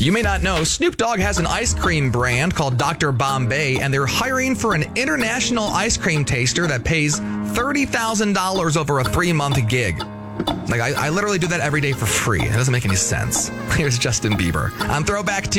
You may not know, Snoop Dogg has an ice cream brand called Dr. Bombay, and they're hiring for an international ice cream taster that pays $30,000 over a 3-month gig. Like, I literally do that every day for free. It doesn't make any sense. Here's Justin Bieber on Throwback